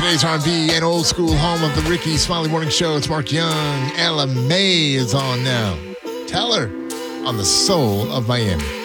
today's R&B and old school home of the Ricky Smiley Morning Show. It's Mark Young. Ella May is on now. Tell her on the Soul of Miami.